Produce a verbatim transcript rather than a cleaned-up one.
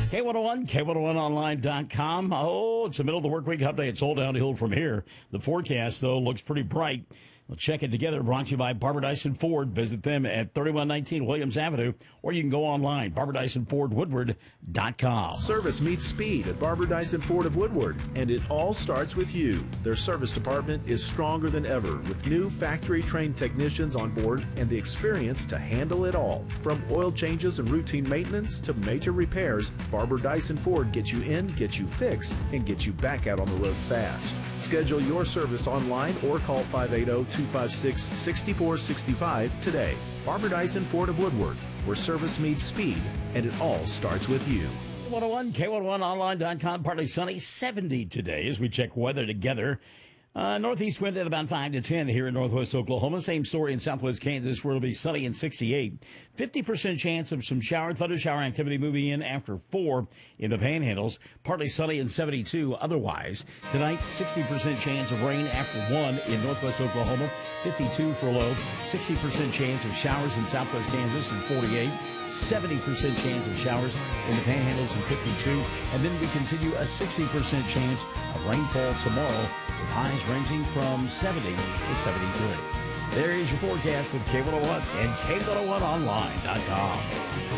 K one oh one, K one oh one online dot com. Oh, it's the middle of the work week update. It's all downhill from here. The forecast, though, looks pretty bright. We'll check it together. Brought to you by Barber Dyson Ford. Visit them at thirty-one nineteen Williams Avenue, or you can go online, barber dyson ford woodward dot com. Service meets speed at Barber Dyson Ford of Woodward, and it all starts with you. Their service department is stronger than ever, with new factory-trained technicians on board and the experience to handle it all. From oil changes and routine maintenance to major repairs, Barber Dyson Ford gets you in, gets you fixed, and gets you back out on the road fast. Schedule your service online or call five eight zero, two five six, six four six five today. Barber Dyson Ford of Woodward, where service meets speed, and it all starts with you. K one oh one, K one oh one online dot com. Partly sunny, seventy today as we check weather together. Uh, northeast wind at about five to ten here in northwest Oklahoma. Same story in southwest Kansas, where it'll be sunny and sixty-eight. fifty percent chance of some shower, thunder shower activity moving in after four in the panhandles. Partly sunny and seventy-two otherwise. Tonight, sixty percent chance of rain after one in northwest Oklahoma. fifty-two for low. sixty percent chance of showers in southwest Kansas and forty-eight. seventy percent chance of showers in the panhandles and fifty-two. And then we continue a sixty percent chance of rainfall tomorrow, with highs ranging from seventy to seventy-three. There is your forecast with K one oh one and K one oh one online dot com.